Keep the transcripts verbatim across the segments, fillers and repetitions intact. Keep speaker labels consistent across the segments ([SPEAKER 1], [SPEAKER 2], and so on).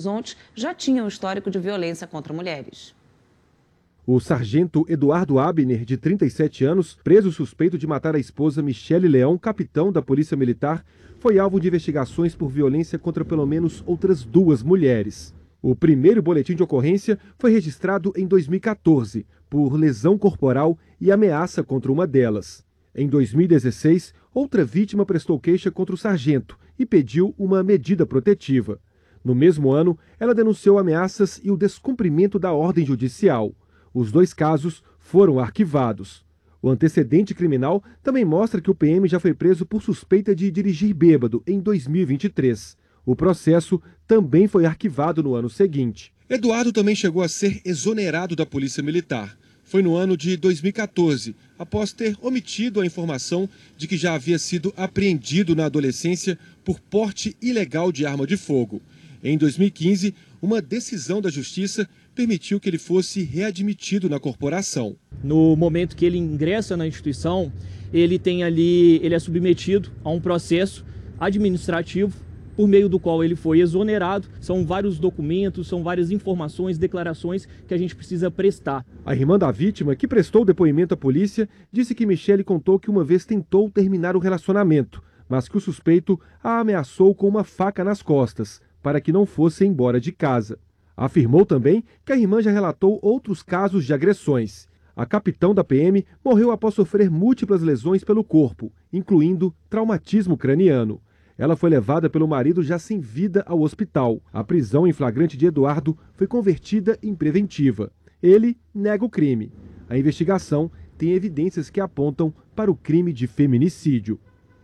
[SPEAKER 1] Horizonte já tinha um histórico de violência contra mulheres.
[SPEAKER 2] O sargento Eduardo Abner, de trinta e sete anos, preso suspeito de matar a esposa Michele Leão, capitão da Polícia Militar, foi alvo de investigações por violência contra pelo menos outras duas mulheres. O primeiro boletim de ocorrência foi registrado em dois mil e quatorze, por lesão corporal e ameaça contra uma delas. Em dois mil e dezesseis, outra vítima prestou queixa contra o sargento e pediu uma medida protetiva. No mesmo ano, ela denunciou ameaças e o descumprimento da ordem judicial. Os dois casos foram arquivados. O antecedente criminal também mostra que o P M já foi preso por suspeita de dirigir bêbado em dois mil e vinte e três. O processo também foi arquivado no ano seguinte. Eduardo também chegou a ser exonerado da Polícia Militar. Foi no ano de dois mil e quatorze, após ter omitido a informação de que já havia sido apreendido na adolescência por porte ilegal de arma de fogo. Em dois mil e quinze, uma decisão da Justiça permitiu que ele fosse readmitido na corporação.
[SPEAKER 3] No momento que ele ingressa na instituição, ele tem ali, ele é submetido a um processo administrativo por meio do qual ele foi exonerado. São vários documentos, são várias informações, declarações que a gente precisa prestar.
[SPEAKER 2] A irmã da vítima, que prestou depoimento à polícia, disse que Michele contou que uma vez tentou terminar o relacionamento, mas que o suspeito a ameaçou com uma faca nas costas, para que não fosse embora de casa. Afirmou também que a irmã já relatou outros casos de agressões. A capitão da P M morreu após sofrer múltiplas lesões pelo corpo, incluindo traumatismo craniano. Ela foi levada pelo marido já sem vida ao hospital. A prisão em flagrante de Eduardo foi convertida em preventiva. Ele nega o crime. A investigação tem evidências que apontam para o crime de feminicídio.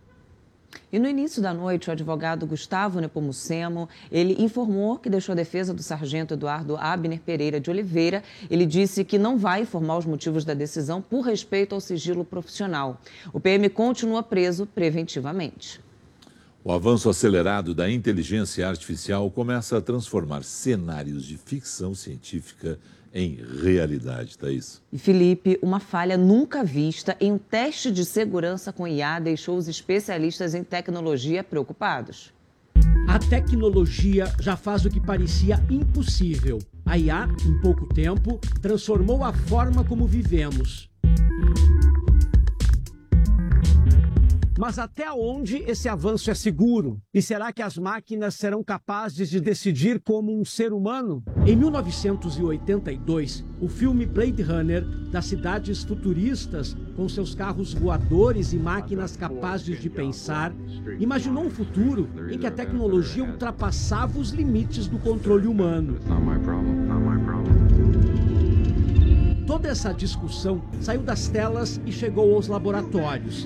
[SPEAKER 1] E no início da noite, o advogado Gustavo Nepomucemo, ele informou que deixou a defesa do sargento Eduardo Abner Pereira de Oliveira. Ele disse que não vai informar os motivos da decisão por respeito ao sigilo profissional. O P M continua preso preventivamente.
[SPEAKER 4] O avanço acelerado da inteligência artificial começa a transformar cenários de ficção científica em realidade, Thaís.
[SPEAKER 1] E Felipe, uma falha nunca vista em um teste de segurança com I A deixou os especialistas em tecnologia preocupados.
[SPEAKER 5] A tecnologia já faz o que parecia impossível. A I A, em pouco tempo, transformou a forma como vivemos. Mas até onde esse avanço é seguro? E será que as máquinas serão capazes de decidir como um ser humano? Em mil novecentos e oitenta e dois, o filme Blade Runner, das cidades futuristas, com seus carros voadores e máquinas capazes de pensar, imaginou um futuro em que a tecnologia ultrapassava os limites do controle humano. Toda essa discussão saiu das telas e chegou aos laboratórios.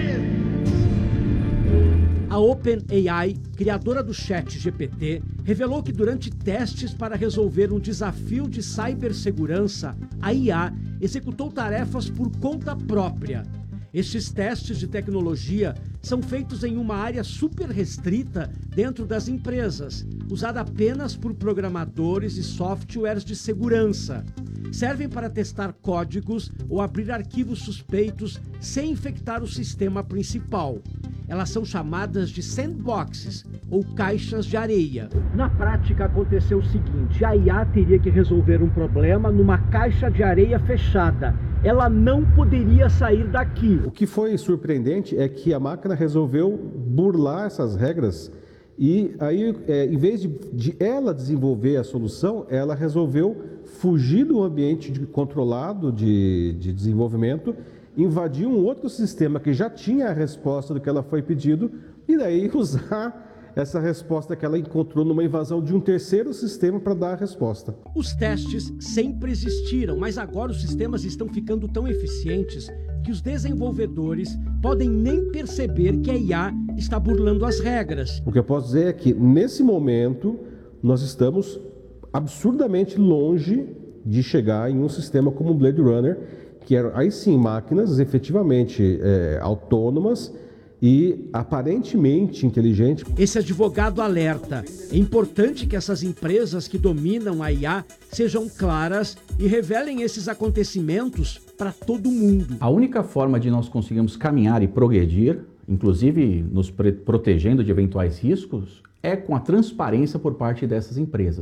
[SPEAKER 5] A OpenAI, criadora do chat G P T, revelou que durante testes para resolver um desafio de cibersegurança, a I A executou tarefas por conta própria. Estes testes de tecnologia são feitos em uma área super restrita dentro das empresas, usada apenas por programadores e softwares de segurança. Servem para testar códigos ou abrir arquivos suspeitos sem infectar o sistema principal. Elas são chamadas de sandboxes, ou caixas de areia. Na prática aconteceu o seguinte: a I A teria que resolver um problema numa caixa de areia fechada. Ela não poderia sair daqui.
[SPEAKER 6] O que foi surpreendente é que a máquina resolveu burlar essas regras e aí, é, em vez de, de ela desenvolver a solução, ela resolveu fugir do ambiente de, controlado de, de desenvolvimento, invadir um outro sistema que já tinha a resposta do que ela foi pedido e daí usar essa resposta que ela encontrou numa invasão de um terceiro sistema para dar a resposta.
[SPEAKER 5] Os testes sempre existiram, mas agora os sistemas estão ficando tão eficientes que os desenvolvedores podem nem perceber que a I A está burlando as regras.
[SPEAKER 6] O que eu posso dizer é que, nesse momento, nós estamos absurdamente longe de chegar em um sistema como o Blade Runner, que eram, aí sim, máquinas efetivamente é, autônomas e aparentemente inteligentes.
[SPEAKER 5] Esse advogado alerta: é importante que essas empresas que dominam a I A sejam claras e revelem esses acontecimentos para todo mundo.
[SPEAKER 7] A única forma de nós conseguirmos caminhar e progredir, inclusive nos protegendo de eventuais riscos, é com a transparência por parte dessas empresas.